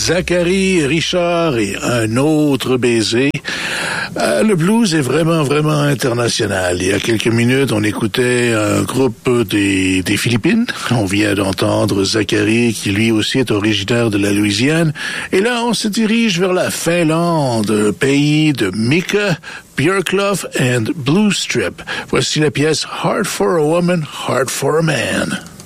Zachary Richard et Un autre baiser. Le blues est vraiment, vraiment international. Il y a quelques minutes, on écoutait un groupe des Philippines. On vient d'entendre Zachary, qui lui aussi est originaire de la Louisiane. Et là, on se dirige vers la Finlande, pays de Mika, Björklöf and Blue Strip. Voici la pièce Heart for a Woman, Heart for a Man.